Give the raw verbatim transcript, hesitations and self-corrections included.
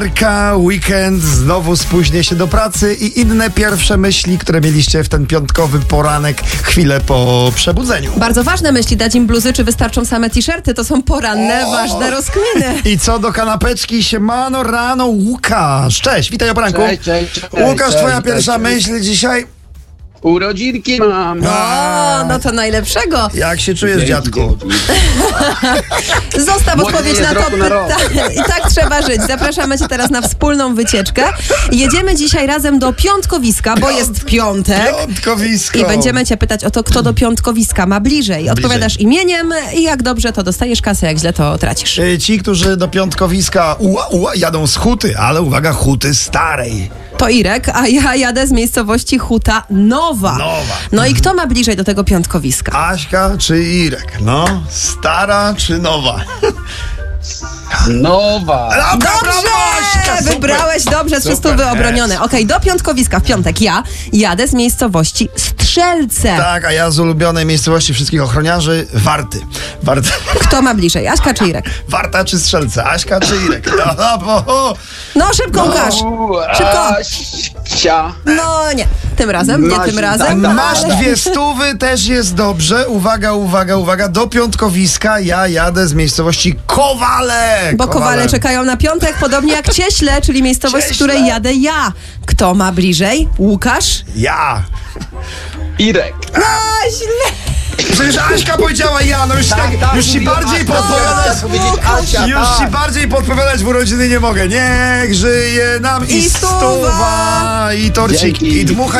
Weekend, znowu spóźnię się do pracy i inne pierwsze myśli, które mieliście w ten piątkowy poranek chwilę po przebudzeniu. Bardzo ważne myśli, dać im bluzy, czy wystarczą same t-shirty, to są poranne, O! ważne rozkminy. I co do kanapeczki, siemano rano, Łukasz. Cześć, witaj o poranku. Cześć, cześć, cześć, Łukasz, cześć, twoja cześć, pierwsza cześć. myśl dzisiaj? Urodzinki mam. O, no to najlepszego. Jak się czujesz, Dzięki, dziadku? Zostaw Młodzież odpowiedź z na to roku na rok. pytanie. I tak trzeba żyć. Zapraszamy cię teraz na wspólną wycieczkę. Jedziemy dzisiaj razem do piątkowiska, bo jest piątek. Piątkowisko. I będziemy cię pytać o to, kto do piątkowiska ma bliżej. Odpowiadasz imieniem i jak dobrze, to dostajesz kasę, jak źle, to tracisz. Y, Ci, którzy do piątkowiska ua, ua, jadą z Huty, ale uwaga, Huty starej. To Irek, a ja jadę z miejscowości Huta Nowa. Nowa. No i kto ma bliżej do tego piątkowiska? Aśka czy Irek? No, stara czy nowa? Nowa. Dobra, brawo, Dobrze! Aśka, super. Wybrałeś dobrze, trzy Super, stówy obronione. jest. Okej, do piątkowiska w piątek ja jadę z miejscowości Strzelce. Tak, a ja z ulubionej miejscowości wszystkich ochroniarzy, Warty. Warty. Kto ma bliżej, Aśka czy Irek? Warta czy Strzelce? Aśka czy Irek? No, no, bo... No szybko, Łukasz. Szybko. Asia. No nie, tym razem, nie Masz- tym tak, razem. tak. Masz ale- dwie stówy, też jest dobrze. Uwaga, uwaga, uwaga. Do piątkowiska ja jadę z miejscowości Kowale. Bo Kowale czekają na piątek, podobnie jak Cieśle, czyli miejscowość, z Cieśle. której jadę ja. Kto ma bliżej? Łukasz? Ja. Irek. No źle. Przecież Aśka powiedziała ja, no już, tak, już ci mówiła bardziej Asia, podpowiadać. chciała powiedzieć Asia, Już tak. ci bardziej podpowiadać w urodziny nie mogę. Niech żyje nam i, I stuwa. stuwa, i torcik, Dzięki. i dmuchaj